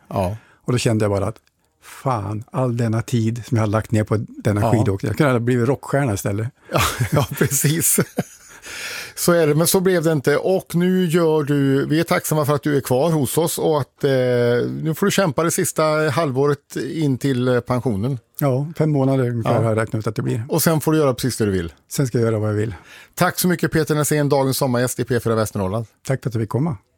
Ja. Och då kände jag bara att fan, all denna tid som jag har lagt ner på denna skidåkning. Jag kunde ha blivit rockstjärna istället. Ja, precis. Så är det, men så blev det inte. Och nu vi är tacksamma för att du är kvar hos oss och att nu får du kämpa det sista halvåret in till pensionen. Ja, 5 månader ungefär har jag räknat ut att det blir. Och sen får du göra precis det du vill. Sen ska jag göra vad jag vill. Tack så mycket Peter Nässén, dagens sommargäst i P4 Västernorrland. Tack för att du fick komma.